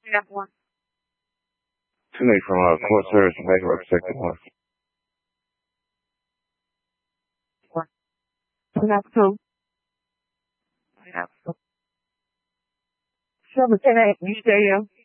Tonight from court service and backup sector 1. 2. 710 you stay here.